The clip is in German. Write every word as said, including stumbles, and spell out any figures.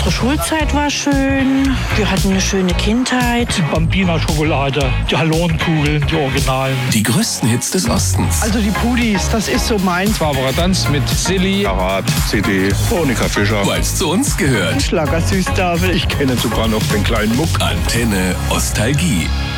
Unsere Schulzeit war schön. Wir hatten eine schöne Kindheit. Die Bambina-Schokolade, die Hallonenkugeln, die Originalen. Die größten Hits des Ostens. Also die Pudis, das ist so meins. Barbara Danz mit Silly, Karat, C D, Monika Fischer. Weil es zu uns gehört. Schlager Süßtafel. Ich kenne sogar noch den kleinen Muck. Antenne Ostalgie.